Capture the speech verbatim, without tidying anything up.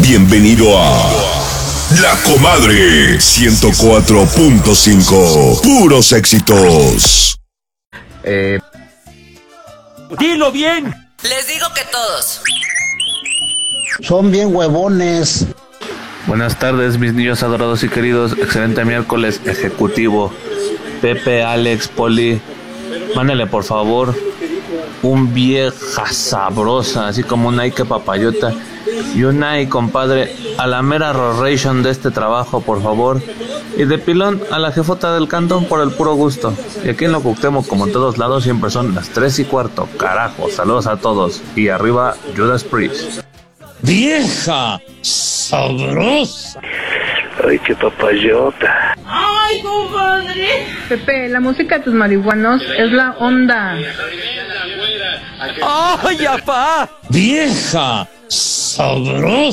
Bienvenido a La Comadre ciento cuatro punto cinco. Puros éxitos. Eh... ¡Dilo bien! Les digo que todos. Son bien huevones. Buenas tardes, mis niños adorados y queridos. Excelente miércoles ejecutivo. Pepe, Alex, Poli, mándale por favor un vieja sabrosa, así como un Nike papayota y un Nike, compadre, a la mera roration de este trabajo, por favor. Y de pilón a la jefota del cantón por el puro gusto. Y aquí en lo Cuauhtémoc, como en todos lados, siempre son las tres y cuarto. Carajo, saludos a todos. Y arriba, Judas Priest. ¡Vieja sabrosa! ¡Ay, qué papayota! ¡Ay, compadre! Pepe, la música de tus marihuanos es la onda. ¡Ay, apá! ¡Vieja sabrosa!